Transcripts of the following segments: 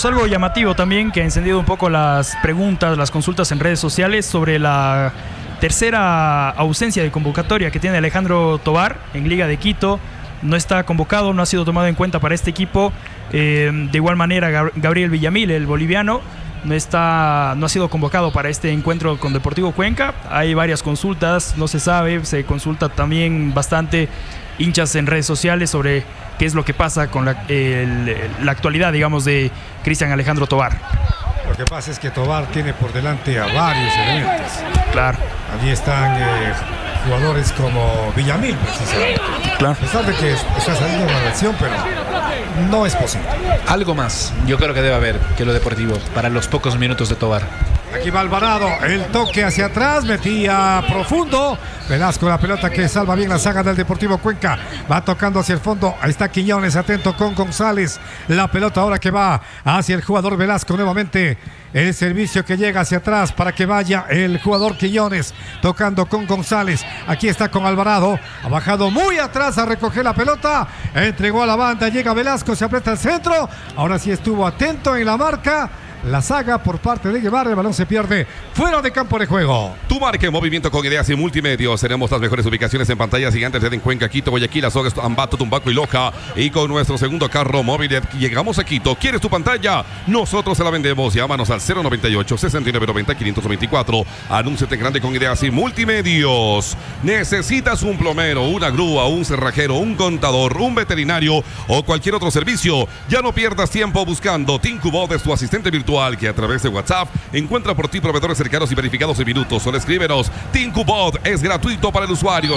Carlos, algo llamativo también que ha encendido un poco las preguntas, las consultas en redes sociales sobre la tercera ausencia de convocatoria que tiene Alejandro Tovar en Liga de Quito. No está convocado, no ha sido tomado en cuenta para este equipo. De igual manera, Gabriel Villamil, el boliviano, no ha sido convocado para este encuentro con Deportivo Cuenca. Hay varias consultas, no se sabe, se consulta también bastante hinchas en redes sociales sobre qué es lo que pasa con la actualidad, digamos, de Cristian Alejandro Tovar. Lo que pasa es que Tovar tiene por delante a varios elementos. Claro. Allí están jugadores como Villamil, precisamente. Claro. A pesar de que está saliendo una lesión, pero no es posible. Algo más, yo creo que debe haber que lo deportivo para los pocos minutos de Tovar. Aquí va Alvarado, el toque hacia atrás, metía profundo. Velasco, la pelota que salva bien la saga del Deportivo Cuenca. Va tocando hacia el fondo, ahí está Quiñones, atento con González. La pelota ahora que va hacia el jugador Velasco nuevamente. El servicio que llega hacia atrás para que vaya el jugador Quiñones, tocando con González. Aquí está con Alvarado, ha bajado muy atrás a recoger la pelota, entregó a la banda, llega Velasco, se aprieta el centro. Ahora sí estuvo atento en la marca. La saga por parte de Guevara, el balón se pierde fuera de campo de juego. Tu marca en movimiento con ideas y multimedios. Tenemos las mejores ubicaciones en pantallas gigantes de Cuenca, Quito, Guayaquil, Azogues, Ambato, Tumbaco y Loja. Y con nuestro segundo carro móvil llegamos a Quito. ¿Quieres tu pantalla? Nosotros se la vendemos. Llámanos al 098-6990-524. Anúnciate en grande con ideas y multimedios. ¿Necesitas un plomero, una grúa, un cerrajero, un contador, un veterinario o cualquier otro servicio? Ya no pierdas tiempo buscando. Tincubot es tu asistente virtual que a través de WhatsApp encuentra por ti proveedores cercanos y verificados en minutos. Solo escríbenos. Tincubot es gratuito para el usuario.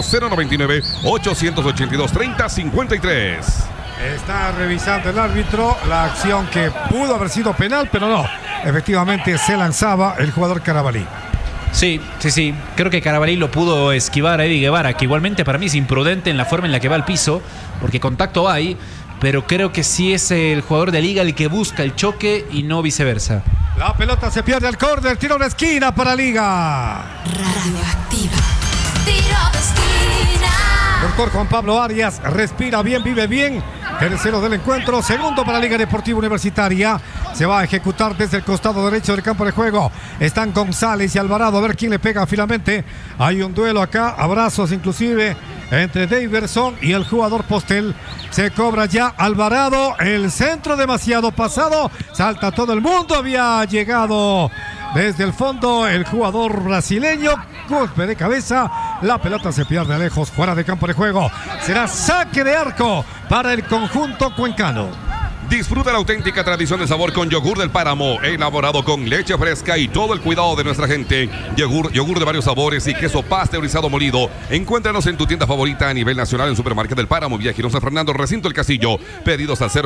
099-882-3053. Está revisando el árbitro la acción que pudo haber sido penal, pero no. Efectivamente se lanzaba el jugador Carabalí. Sí. Creo que Carabalí lo pudo esquivar a Eddie Guevara, que igualmente para mí es imprudente en la forma en la que va al piso, porque contacto hay, pero creo que sí es el jugador de Liga el que busca el choque y no viceversa. La pelota se pierde al córner, tiro de esquina para Liga. Radioactiva. Tiro de esquina. Doctor Juan Pablo Arias, respira bien, vive bien. Tercero del encuentro, segundo para Liga Deportiva Universitaria. Se va a ejecutar desde el costado derecho del campo de juego. Están González y Alvarado, a ver quién le pega finalmente. Hay un duelo acá, abrazos inclusive entre Daverson y el jugador Postel. Se cobra ya Alvarado, el centro demasiado pasado. Salta todo el mundo, había llegado desde el fondo el jugador brasileño. Golpe de cabeza, la pelota se pierde lejos, fuera de campo de juego. Será saque de arco para el conjunto cuencano. Disfruta la auténtica tradición de sabor con yogur del Páramo, elaborado con leche fresca y todo el cuidado de nuestra gente. Yogur de varios sabores y queso pasteurizado molido. Encuéntranos en tu tienda favorita a nivel nacional en Supermarket del Páramo, Vía Girón San Fernando, Recinto El Castillo. Pedidos al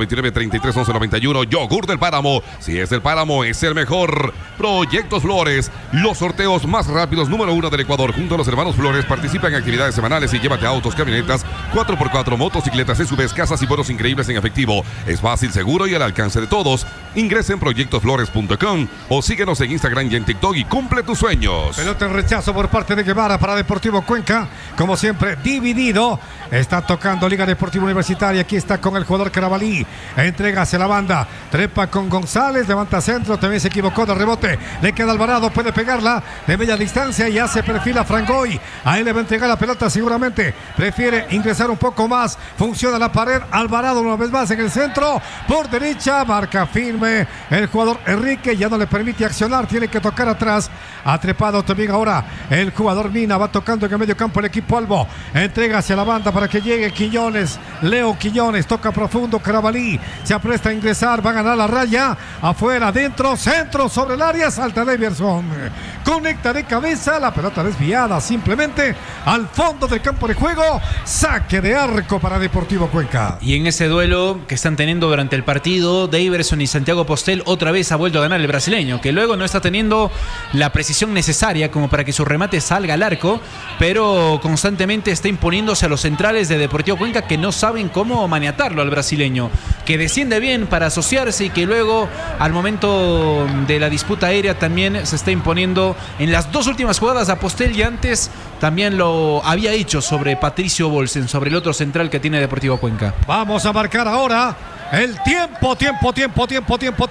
0999-331191. Yogur del Páramo. Si es el Páramo, es el mejor. Proyectos Flores, los sorteos más rápidos número 1 del Ecuador. Junto a los hermanos Flores, participa en actividades semanales y llévate autos, camionetas, 4x4, motocicletas, SUVs, casas y bonos increíbles en efectivo. Es fácil, seguro y al alcance de todos. Ingresa en proyectosflores.com o síguenos en Instagram y en TikTok y cumple tus sueños. Pelota en rechazo por parte de Guevara para Deportivo Cuenca. Como siempre, dividido. Está tocando Liga Deportiva Universitaria. Aquí está con el jugador Carabalí. Entrega hacia la banda. Trepa con González. Levanta centro. También se equivocó de rebote. Le queda Alvarado. Puede pegarla de media distancia. Ya se perfila Frangoy. A él le va a entregar la pelota seguramente. Prefiere ingresar un poco más. Funciona la pared. Alvarado una vez más en el centro. Por derecha, marca firme el jugador Enrique, ya no le permite accionar, tiene que tocar atrás. Ha trepado también ahora el jugador Mina, va tocando en el medio campo el equipo Albo. Entrega hacia la banda para que llegue Quiñones, Leo Quiñones, toca profundo Carabalí, se apresta a ingresar, va a ganar la raya, afuera, adentro, centro sobre el área, salta Daverson, conecta de cabeza, la pelota desviada simplemente al fondo del campo de juego, saque de arco para Deportivo Cuenca. Y en ese duelo que están teniendo durante el partido, Daverson y Santiago Postel otra vez ha vuelto a ganar el brasileño, que luego no está teniendo la precisión necesaria como para que su remate salga al arco, pero constantemente está imponiéndose a los centrales de Deportivo Cuenca, que no saben cómo maniatarlo al brasileño, que desciende bien para asociarse y que luego al momento de la disputa aérea también se está imponiendo en las dos últimas jugadas a Postel, y antes también lo había hecho sobre Patricio Bolsen, sobre el otro central que tiene Deportivo Cuenca. Vamos a marcar ahora el tiempo.